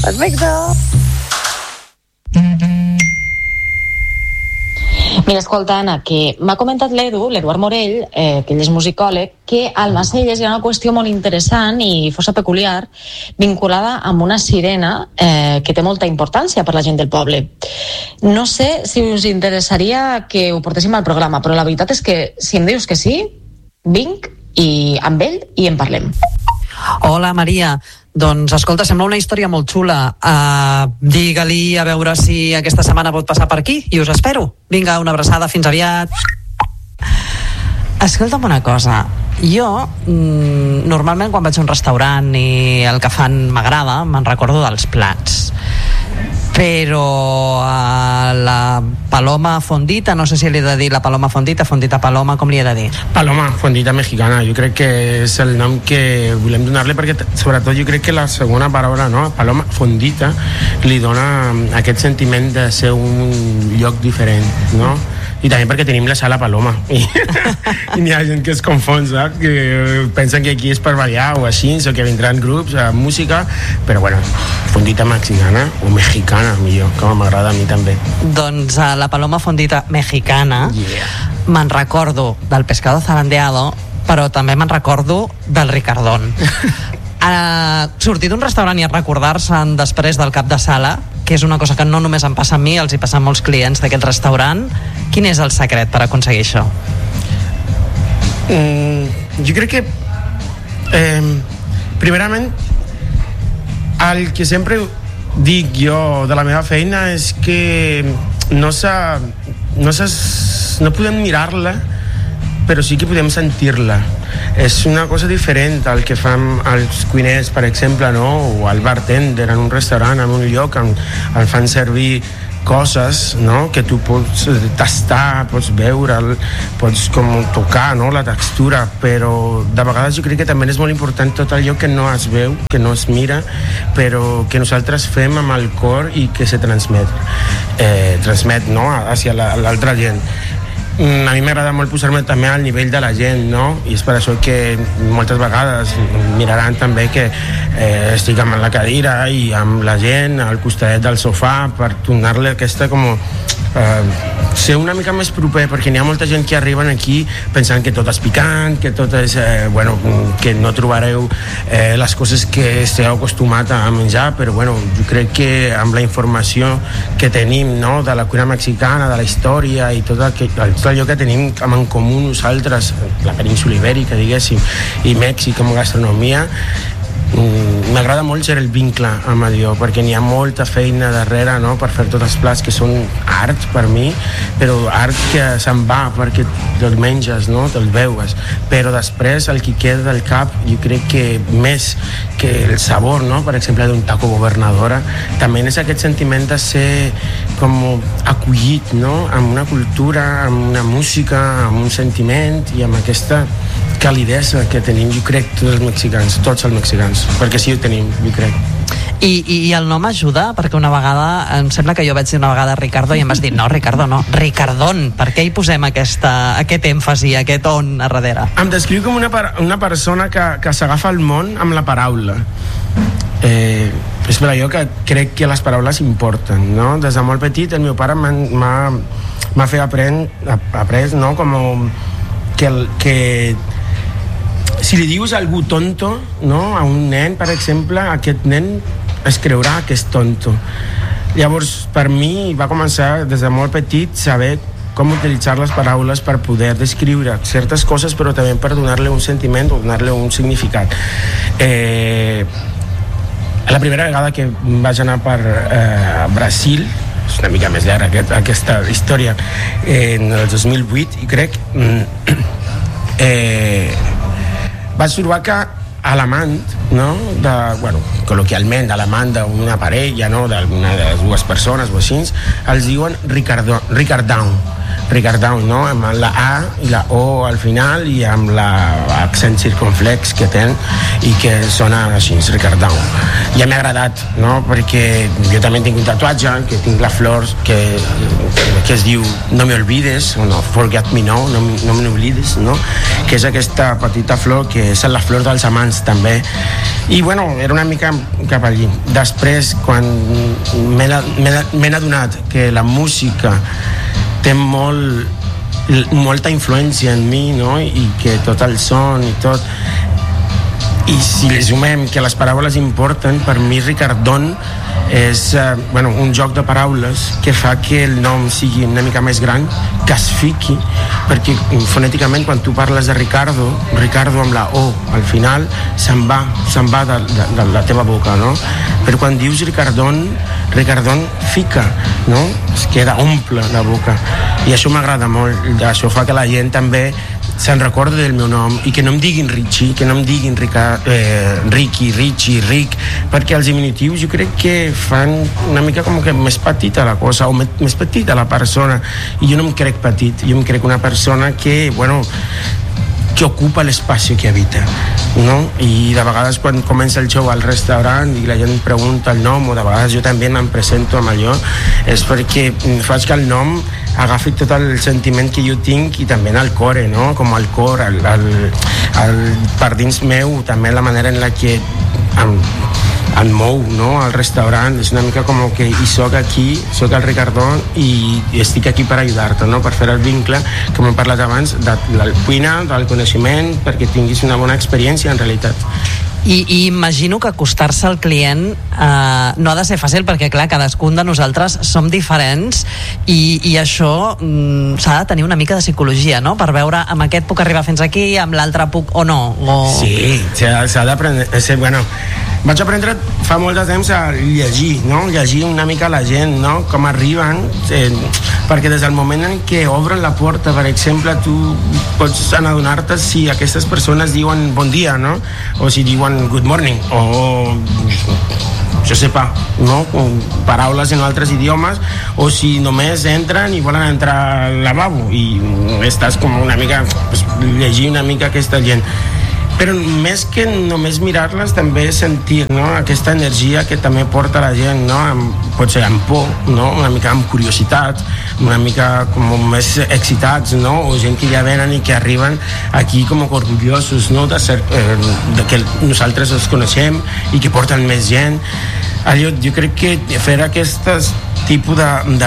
Perfecte. Mira, escolta, Anna, que m'ha comentat l'Eduard Morell, que ell és musicòleg, que al Macelles hi ha una qüestió molt interessant i força peculiar, vinculada amb una sirena que té molta importància per la gent del poble. No sé si us interessaria que ho portéssim al programa, però la veritat és que si em dius que sí, vinc i amb ell i en parlem. Hola, Maria. Doncs, escolta, sembla una història molt xula. Digue-li a veure si aquesta setmana pot passar per aquí i us espero. Vinga, una abraçada, fins aviat. Escolta'm una cosa. Jo, normalment quan vaig a un restaurant i el que fan m'agrada, me'n recordo dels plats. Però la paloma fondita, no sé si li he de dir la paloma fondita paloma, com li he de dir? Paloma fondita mexicana, jo crec que és el nom que volem donar-li, perquè sobretot jo crec que la segona paraula, no? Paloma fondita, li dona aquest sentiment de ser un lloc diferent, no? I també perquè tenim la sala Paloma i n'hi ha gent que es confon, saps? Que pensen que aquí és per ballar o així, o que vindran grups a música, però bueno, fondita mexicana o mexicana, millor, com m'agrada a mi també. Doncs la paloma fondita mexicana, me'n recordo del pescado zarandeado, però també me'n recordo del Ricardón. Sortir d'un restaurant i recordar-se'n després del cap de sala, que és una cosa que no només em passa a mi, els hi passa a molts clients d'aquest restaurant. Quin és el secret per aconseguir això? Jo crec que primerament el que sempre dic jo de la meva feina és que no podem mirar-la, però sí que podem sentir-la. És una cosa diferent al que fan els cuiners, per exemple, no? O el bartender en un restaurant, en un lloc, el fan servir coses, no? Que tu pots tastar, pots veure, pots com tocar, no? La textura, però de vegades jo crec que també és molt important tot allò que no es veu, que no es mira, però que nosaltres fem amb el cor i que se transmet, no? Hacia l'altra gent. A mi m'agrada molt posar-me també al nivell de la gent, no? I és per això que moltes vegades miraran també que estic amb la cadira i amb la gent al costadet del sofà per donar-li aquesta com ser una mica més proper, perquè n'hi ha molta gent que arriben aquí pensant que tot és picant, que tot és que no trobareu les coses que esteu acostumat a menjar, però jo crec que amb la informació que tenim, no? De la cuina mexicana, de la història i tot allò que tenim en comú nosaltres, la península ibèrica, diguéssim, i Mèxic com a gastronomia, m'agrada molt ser el vincle amb allò, perquè n'hi ha molta feina darrere, no? Per fer tots els plats que són art per mi, però art que se'n va perquè te'l menges, no? Te'l veus, però després el que queda del cap, jo crec que més que el sabor, no? Per exemple, d'un taco gobernadora, també és aquest sentiment de ser com acollit, no? Amb una cultura, amb una música, amb un sentiment i amb aquesta calidesa que tenim, jo crec, tots els mexicans, perquè sí ho tenim, jo crec. I el nom ajuda? Perquè una vegada, em sembla que jo vaig dir una vegada Ricardo i em vas dir, no, Ricardo, no, Ricardón. Per què hi posem aquest èmfasi, aquest on a darrere? Em descriu com una persona que s'agafa el món amb la paraula. És per allò que crec que les paraules importen, no? Des de molt petit el meu pare m'ha fet après, no? Com que si li dius a algú tonto, no? A un nen, per exemple, aquest nen es creurà que és tonto. Llavors, per mi va començar des de molt petit saber com utilitzar les paraules per poder descriure certes coses, però també per donar-li un sentiment o donar-li un significat. La primera vegada que vaig anar per Brasil, és una mica més llarga aquesta història, en el 2008, i crec, vaig trobar que a l'amant, no? Col·loquialment, a l'amant d'una parella, no? D'alguna de les dues persones o així, els diuen Ricardão. Ricardown, no? Amb la A i la O al final i amb l'accent circunflex que ten i que sona així, Ricardown. Ja m'ha agradat, no? Perquè jo també tinc un tatuatge, que tinc la flor que es diu No me olvides, o no, Forget me no me oblides, no? Que és aquesta petita flor que és la flor dels amants també. I bueno, era una mica cap allí. Després, quan m'he adonat que la música té molta influència en mi, no? I que tot el son i tot, i si li sumem que les paraules importen, per mi Ricardon és un joc de paraules que fa que el nom sigui una mica més gran, que es fiqui, perquè fonèticament quan tu parles de Ricardo amb la O al final se'n va de la teva boca, no? Però quan dius Ricardon fica, no? Es queda, omple la boca, i això m'agrada molt. Això fa que la gent també se'n recorda del meu nom i que no em diguin Richie, que no em diguin Ricky, Richie, Rick, perquè els diminutius jo crec que fan una mica com que més petita la cosa, o més petita la persona, i jo no em crec petit, jo em crec una persona que que ocupa l'espai que habita, no? I de vegades quan comença el show al restaurant i la gent pregunta el nom, o de vegades jo també me'n presento amb allò, és perquè faig que el nom agafi tot el sentiment que jo tinc i també en el core, no? Com el cor, per dins meu, també la manera en la que em mou, no? Al restaurant és una mica com que hi soc aquí, soc el Ricardó i estic aquí per ajudar-te, no? Per fer el vincle, com hem parlat abans, de la cuina, del coneixement, perquè tinguis una bona experiència en realitat. I imagino que acostar-se al client no ha de ser fàcil, perquè clar, cadascun de nosaltres som diferents i això s'ha de tenir una mica de psicologia, no? Per veure amb aquest puc arribar fins aquí, amb l'altre puc o no. Sí, s'ha d'aprendre. Vaig aprendre fa molt de temps a llegir, no? Llegir una mica la gent, no? Com arriben, perquè des del moment en què obren la porta, per exemple, tu pots adonar-te si aquestes persones diuen bon dia, no? O si diuen good morning, o jo sé pas, no? Paraules en altres idiomes, o si només entren i volen entrar al lavabo i estàs com una mica llegir una mica aquesta gent. Però més que només mirar-les, també sentir, no? Aquesta energia que també porta la gent, no? Pot ser amb por, no? Una mica amb curiositat, una mica com més excitats, no? O gent que ja venen i que arriben aquí com orgullosos, no? De que nosaltres els coneixem i que porten més gent. Jo crec que fer aquest tipus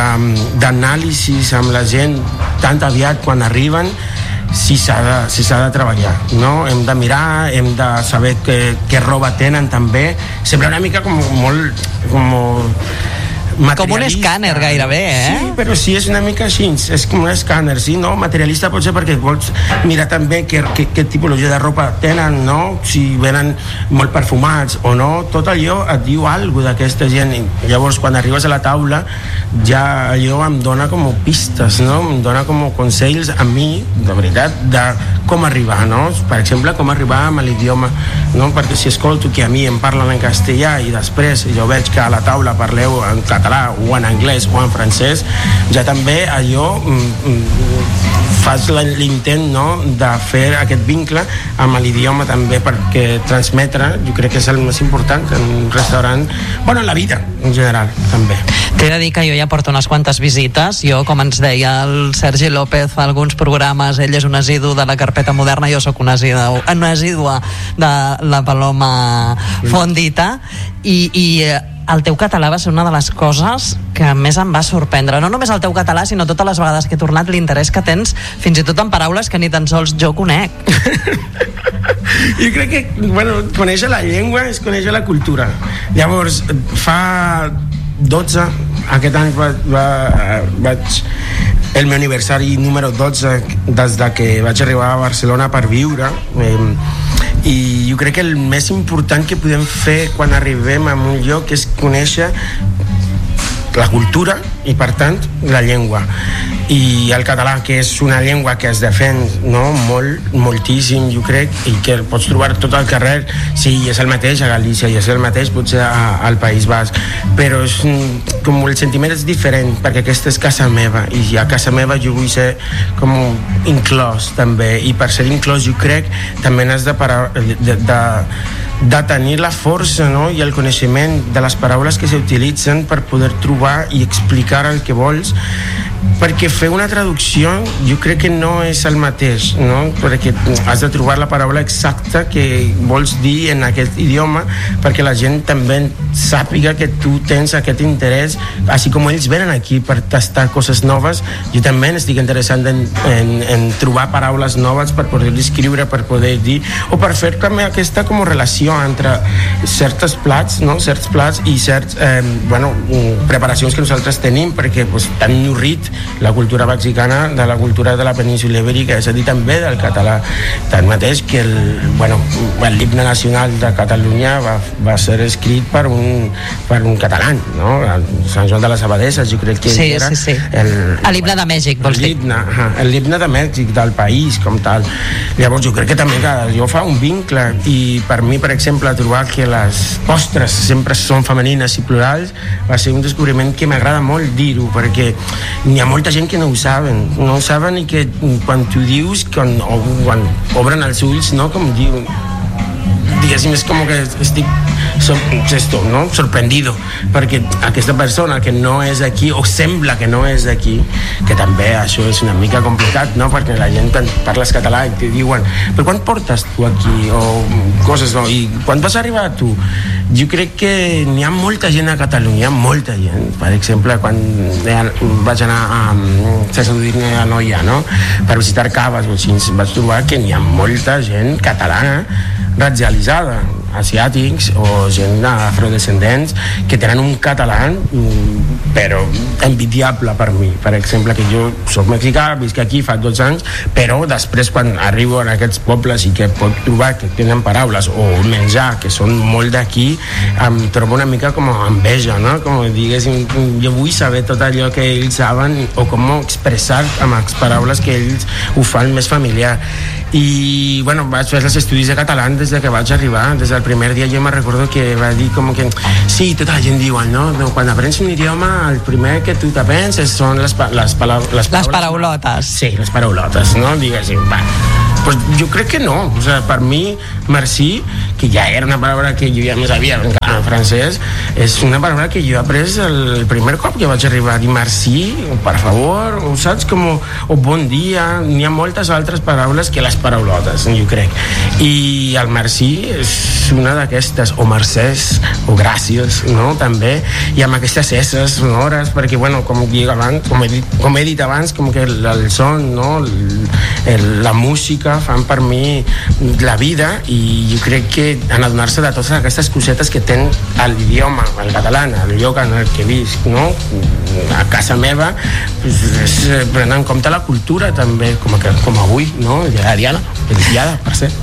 d'anàlisis amb la gent tan aviat quan arriben, si s'ha de treballar, no? Hem de mirar, hem de saber què roba tenen també. Sembla una mica com molt materialista. Com un escàner gairebé, Sí, però sí, és una mica així, és com un escàner, sí, no? Materialista pot ser perquè vols mirar també què tipologia de ropa tenen, no? Si venen molt perfumats o no, tot allò et diu alguna d'aquesta gent. I llavors, quan arribes a la taula, ja allò em dona com pistes, no? Em dona com consells a mi, de veritat, de com arribar, no? Per exemple, com arribar amb l'idioma, no? Perquè si escolto que a mi em parlen en castellà i després jo veig que a la taula parleu en català o en anglès o en francès, ja també allò fas l'intent, no? De fer aquest vincle amb l'idioma també, perquè transmetre, jo crec que és el més important en un restaurant, bueno, en la vida en general també. T'he de dir que jo ja porto unes quantes visites. Jo, com ens deia el Sergi López fa alguns programes, ell és un asidu de la carpeta moderna, jo sóc una asidua de la Paloma Fondita, i el teu català va ser una de les coses que més em va sorprendre. No només el teu català, sinó totes les vegades que he tornat, l'interès que tens, fins i tot en paraules que ni tan sols jo conec. Jo crec que, conèixer la llengua és conèixer la cultura. Llavors, fa 12, aquest any vaig el meu aniversari número 12 des que vaig arribar a Barcelona per viure, i jo crec que el més important que podem fer quan arribem a un lloc és conèixer la cultura i per tant la llengua. I el català, que és una llengua que es defèn, no? Moltíssim, jo crec, i que el pots trobar tot al carrer. Sí, és el mateix a Galícia i és el mateix potser al País Basc, però és com el sentiment és diferent, perquè aquesta és casa meva i a casa meva jo vull ser com inclòs també, i per ser inclòs jo crec també n'has de tenir la força, no? I el coneixement de les paraules que s'utilitzen per poder trobar i explicar el que vols, perquè fer una traducció jo crec que no és el mateix, no? Perquè has de trobar la paraula exacta que vols dir en aquest idioma perquè la gent també sàpiga que tu tens aquest interès, així com ells venen aquí per tastar coses noves, jo també estic interessat en trobar paraules noves per poder escriure, per poder dir, o per fer també aquesta com relació entre certs plats, no? Certs plats i certs preparacions que nosaltres tenim, perquè tan nurrit la cultura mexicana de la cultura de la península ibèrica, és a dir, també del català. Tanmateix que l'himne nacional de Catalunya va ser escrit per un català, no? Sant Joan de les Abadesses, jo crec que era l'himne de Mèxic, vols dir? L'himne de Mèxic, del país, com tal. Llavors jo crec que també jo fa un vincle, i per mi, per exemple, trobar que les postres sempre són femenines i plurals va ser un descobriment que m'agrada molt dir-ho, perquè n'hi ha molta gent que no ho saben i que quan tu dius, quan obren els ulls, no? Com diu, diguéssim, és com que estic sorprendido, perquè aquesta persona que no és aquí, o sembla que no és aquí, que també això és una mica complicat, no? Perquè la gent quan parles català i te diuen, però quan portes tu aquí, o coses, no? I quan vas arribar tu? Jo crec que n'hi ha molta gent a Catalunya, molta gent. Per exemple, quan vaig anar a Cesar Noia, no? Per visitar caves, vaig trobar que n'hi ha molta gent catalana racialitzada, asiàtics o gent afrodescendents que tenen un català però envidiable per mi. Per exemple, que jo soc mexicà, visc aquí fa 2 anys, però després quan arribo a aquests pobles i que pot trobar que tenen paraules o menjar que són molt d'aquí, em trobo una mica com enveja, no? Com diguéssim, jo vull saber tot allò que ells saben o com expressar amb les paraules que ells ho fan més familiar. I vaig fer els estudis de català des de que vaig arribar. Des del primer dia jo me recordo que va dir com que sí, tota la gent diu, no? Quan aprens un idioma el primer que tu t'apenses són les paraulotes. Sí, les paraulotes, no? Diguéssim, pues jo crec que no. O sea, per mi, merci, que ja era una paraula que jo ja me sabia en francès, és una paraula que jo he après el primer cop que vaig arribar a dir merci, o per favor, o saps? O bon dia. N'hi ha moltes altres paraules que les paraulotes, jo crec. I el merci és una d'aquestes, o mercès, o gràcies, no? També. I amb aquestes esses sonores, perquè, com he dit abans, com que el son, no? La música fan per mi la vida, i jo crec que en adonar-se de totes aquestes cosetes que ten l'idioma, el català, el lloc en el que visc, no? A casa meva, és prendre en compte la cultura també, com avui, no? El dia de Diana, felicidades, per ser.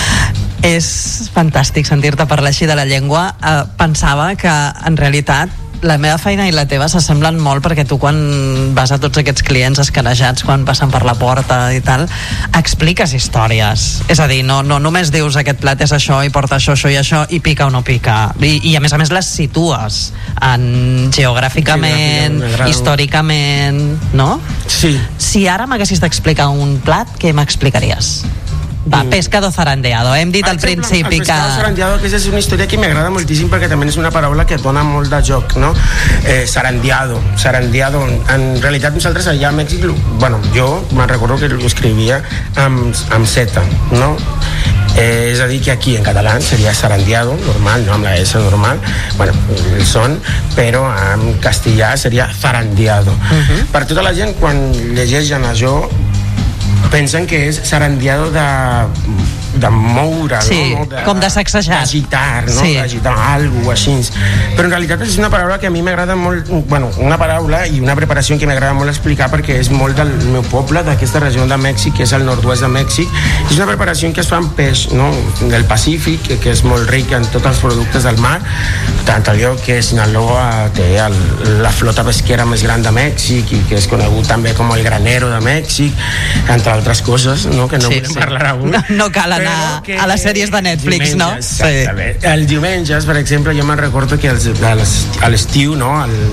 És fantàstic sentir-te parlar així de la llengua. Pensava que en realitat la meva feina i la teva s'assemblen molt, perquè tu quan vas a tots aquests clients escarejats, quan passen per la porta i tal, expliques històries. És a dir, no només dius aquest plat és això i porta això, això i això, i pica o no pica. I a més les situes geogràficament, històricament, no? Sí. Si ara m'haguessis d'explicar un plat, què m'explicaries? Pescado zarandeado. Hem dit al principi que... Pescado zarandeado, que és una història que m'agrada moltíssim, perquè també és una paraula que dona molt de joc, no? Zarandeado. En realitat nosaltres allà a Mèxic, jo me'n recordo que ho escrivia amb Z, no? És a dir, que aquí en català seria zarandeado, normal, no amb la S normal, el son, però en castellà seria zarandeado. Per tota la gent, quan llegeixen això, pensen que és zarandeado de moure, sí, no? com de sacsejat. D'agitar, no? Sí. D'agitar alguna cosa així. Però en realitat és una paraula que a mi m'agrada molt, bueno, una paraula i una preparació que m'agrada molt explicar perquè és molt del meu poble, d'aquesta regió de Mèxic, que és el nord-oest de Mèxic. És una preparació que es fa amb peix, no? Del Pacífic, que és molt ric en tots els productes del mar. Tant allò que Sinaloa té la flota pesquera més gran de Mèxic i que és conegut també com el granero de Mèxic, entre altres coses, no? Que no volem parlar avui. No cal anar a les sèries de Netflix, no? Exactament. Els diumenges, per exemple, jo me'n recordo que a l'estiu, no?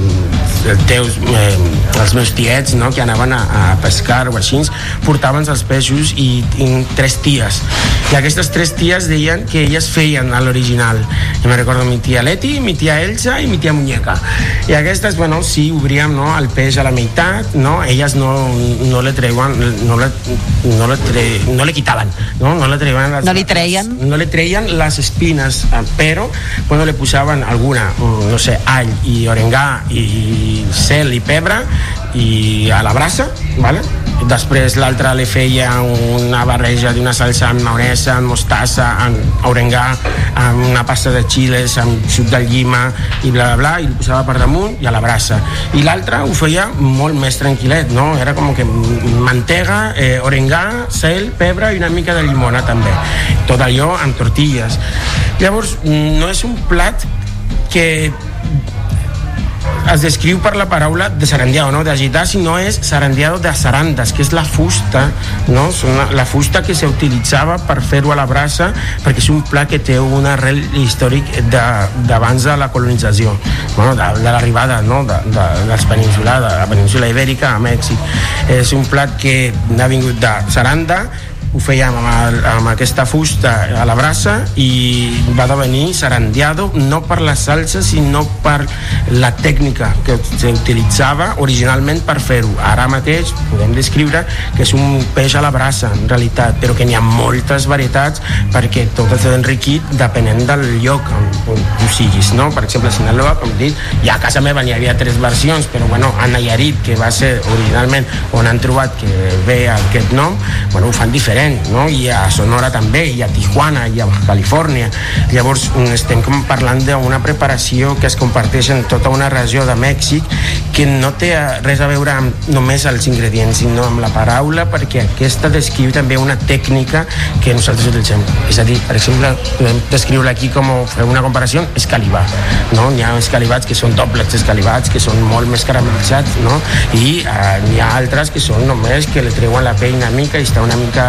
Els meus tiets, no? Que anaven a pescar o així, portaven els peixos i tinc 3 ties. I aquestes 3 ties deien que elles feien a l'original. Jo me'n recordo mi tia Leti, mi tia Elsa i mi tia Muñeca. I aquestes, bueno, sí, obríem, no? El peix a la meitat, no? Elles no le treuen, no le quitaven, no? No le treuen no li treien? No le treien les espines, però bueno, le posaven alguna, no sé, all i orengà i cel i pebre i a la brasa, ¿vale? Després l'altra li feia una barreja d'una salsa amb maonesa, amb mostassa, amb orengà, amb una pasta de chiles, amb suc de llima i bla bla bla, i li posava per damunt i a la brasa. I l'altra ho feia molt més tranquil·let, no? Era com que mantega, orengà, cel, pebre i una mica de llimona també. Tot allò amb tortilles. Llavors, no és un plat que es descriu per la paraula de sarandeado, no? D'agitar, sinó és sarandeado de sarandes, que és la fusta, no? La fusta que s'utilitzava per fer-ho a la brasa, perquè és un plat que té un arrel històric d'abans de la colonització, bueno, de l'arribada, no? de la península ibèrica a Mèxic. És un plat que ha vingut de saranda, ho fèiem amb aquesta fusta a la brasa i va devenir sarandeado no per la salsa sinó per la tècnica que s'utilitzava originalment per fer-ho. Ara mateix podem descriure que és un peix a la brasa en realitat, però que n'hi ha moltes varietats perquè tot és enriquit depenent del lloc on tu siguis, no? Per exemple, a Sinaloa, com he dit, ja a casa meva n'hi havia 3 versions, però bueno, a Nayarit, que va ser originalment on han trobat que ve aquest nom, bueno, ho fan diferent, no? I a Sonora també, i a Tijuana, i a Califòrnia. Llavors estem parlant d'una preparació que es comparteix en tota una regió de Mèxic que no té res a veure amb només els ingredients, sinó amb la paraula, perquè aquesta descriu també una tècnica que nosaltres utilitzem. És a dir, per exemple, podem descriure aquí com fer una comparació, escalivar, no? N'hi ha escalivats que són dobles escalivats, que són molt més caramelitzats, no? I n'hi ha altres que són només que li treuen la pell una mica i està una mica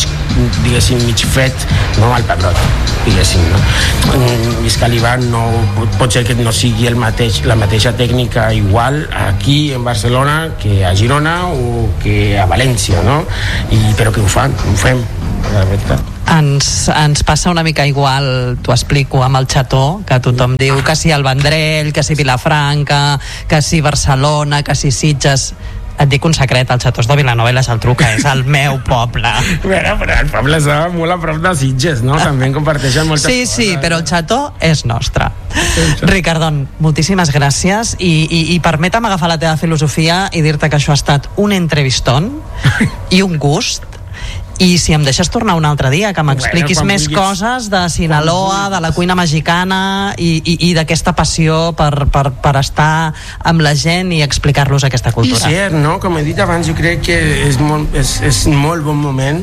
mig fet, no? Al pebrot, diguéssim, no? Escalivar no, pot ser que no sigui la mateixa tècnica igual aquí en Barcelona que a Girona o que a València, no? Però que ho fem, la veritat. Ens passa una mica igual, t'ho explico, amb el xató, que tothom diu que si el Vendrell, que si Vilafranca, que si Barcelona, que si Sitges. Et dic un secret, el Xatós de Vilanova i la Geltrú, és el meu poble. Bueno, però el poble està molt a prop de Sitges, no? També en comparteixen moltes coses. Sí, però el xató és nostre. Ricardon, moltíssimes gràcies i permetem agafar la teva filosofia i dir-te que això ha estat un entrevistón i un gust. I si em deixes tornar un altre dia, que m'expliquis més coses de Sinaloa, de la cuina mexicana i d'aquesta passió per estar amb la gent i explicar-los aquesta cultura. I cert, no? Com he dit abans, jo crec que és molt bon moment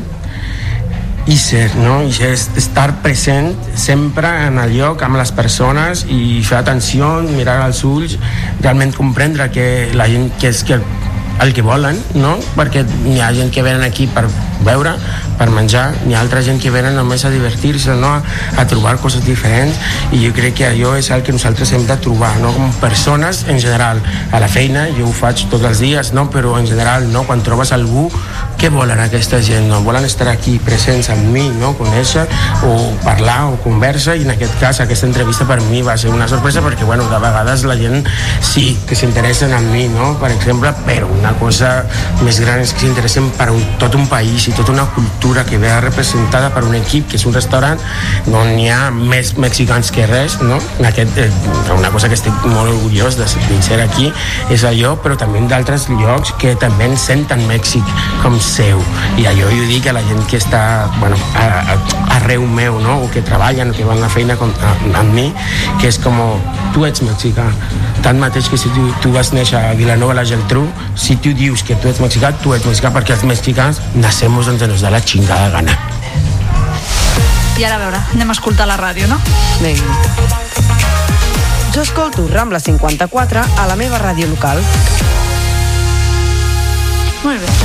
i cert, no? I és estar present sempre en el lloc, amb les persones i fer atenció, mirar als ulls, realment comprendre que la gent que és el que volen, no? Perquè hi ha gent que venen aquí per veure, per menjar, hi ha altra gent que venen només a divertir-se, no? A trobar coses diferents, i jo crec que allò és el que nosaltres hem de trobar, no? Com persones en general, a la feina jo ho faig tots els dies, no? Però en general, no? Quan trobes algú, què volen aquesta gent? No? Volen estar aquí presents amb mi, no? Conèixer o parlar o conversa, i en aquest cas aquesta entrevista per mi va ser una sorpresa perquè, bueno, de vegades la gent sí que s'interessen en mi, no? Per exemple, però una cosa més gran és que s'interessen per tot un país i tota una cultura que ve representada per un equip que és un restaurant on hi ha més mexicans que res, no? Una cosa que estic molt orgullós de ser aquí és allò, però també d'altres llocs que també en senten Mèxic com seu, i allò jo dic a la gent que està arreu meu, no? O que treballen o que van a la feina amb mi, que és com tu ets mexicà, tant mateix que si tu vas néixer a Vilanova la Geltrú, si tu dius que tu ets mexicà perquè els mexicans nacemos donde nos da la chingada gana. I ara a veure, anem a escoltar la ràdio, no? Vinga. Jo escolto Rambla 54 a la meva ràdio local. Molt bé.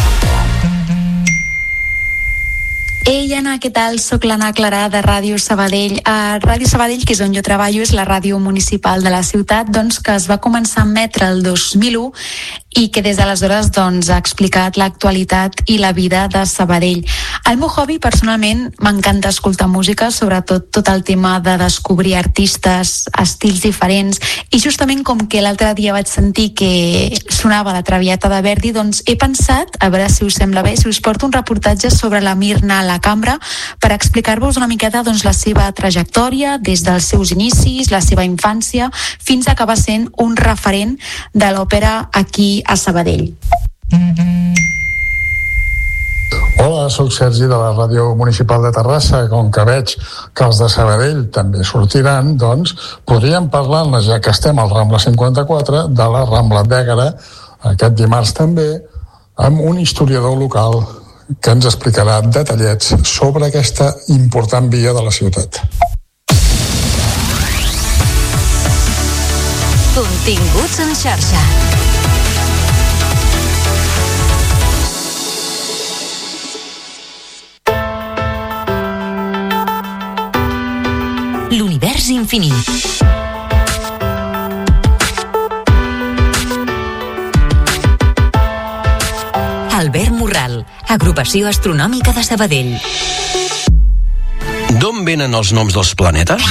Ei, Anna, què tal? Soc l'Anna Clarà de Ràdio Sabadell. Ràdio Sabadell, que és on jo treballo, és la ràdio municipal de la ciutat, doncs, que es va començar a emetre el 2001 i que des d'aleshores ha explicat l'actualitat i la vida de Sabadell. El meu hobby, personalment, m'encanta escoltar música, sobretot tot el tema de descobrir artistes, estils diferents, i justament com que l'altre dia vaig sentir que sonava la Traviata de Verdi, doncs he pensat, a veure si us sembla bé, si us porto un reportatge sobre la Mirna La Cambra per explicar-vos una miqueta la seva trajectòria des dels seus inicis, la seva infància, fins a acabar sent un referent de l'òpera aquí a Sabadell. Hola, soc Sergi de la Ràdio Municipal de Terrassa. Com que veig que els de Sabadell també sortiran, doncs podríem parlar-ne, ja que estem al Rambla 54, de la Rambla d'Ègara, aquest dimarts també, amb un historiador local que ens explicarà detallets sobre aquesta important via de la ciutat. Continguts en xarxa. L'univers infinit. Albert Morral, Agrupació Astronòmica de Sabadell. D'on venen els noms dels planetes?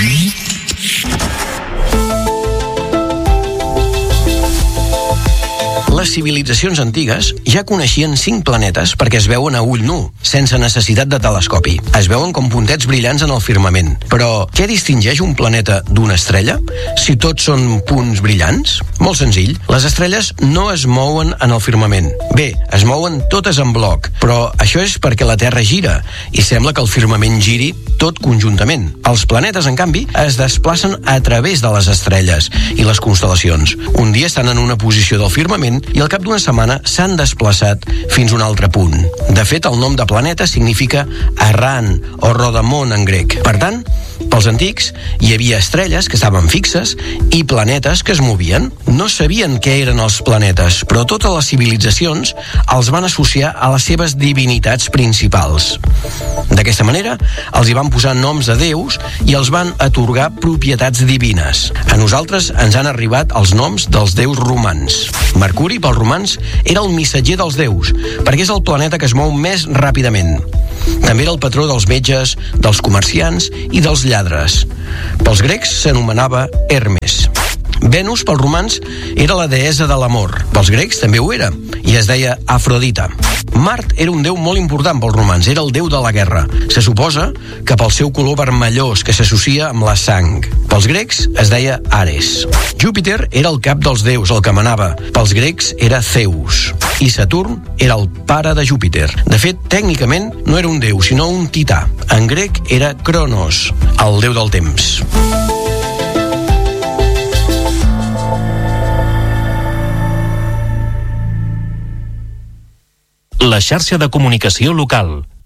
Les civilitzacions antigues ja coneixien 5 planetes perquè es veuen a ull nu, sense necessitat de telescopi. Es veuen com puntets brillants en el firmament. Però què distingeix un planeta d'una estrella? Si tots són punts brillants? Molt senzill. Les estrelles no es mouen en el firmament. Bé, es mouen totes en bloc, però això és perquè la Terra gira i sembla que el firmament giri tot conjuntament. Els planetes, en canvi, es desplacen a través de les estrelles i les constel·lacions. Un dia estan en una posició del firmament i al cap d'una setmana s'han desplaçat fins a un altre punt. De fet, el nom de planeta significa errant o rodamón en grec. Per tant, pels antics, hi havia estrelles que estaven fixes i planetes que es movien. No sabien què eren els planetes, però totes les civilitzacions els van associar a les seves divinitats principals. D'aquesta manera, els hi van posar noms de déus i els van atorgar propietats divines. A nosaltres ens han arribat els noms dels déus romans. Mercuri, pels romans, era el missatger dels déus, perquè és el planeta que es mou més ràpidament. També era el patró dels metges, dels comerciants i dels lladres. Pels grecs s'anomenava Hermes. Venus, pels romans, era la deessa de l'amor. Pels grecs també ho era, i es deia Afrodita. Mart era un déu molt important pels romans, era el déu de la guerra. Se suposa que pel seu color vermellós, que s'associa amb la sang. Pels grecs es deia Ares. Júpiter era el cap dels déus, el que manava. Pels grecs era Zeus. I Saturn era el pare de Júpiter. De fet, tècnicament no era un déu, sinó un tità. En grec era Cronos, el déu del temps. La xarxa de comunicació local.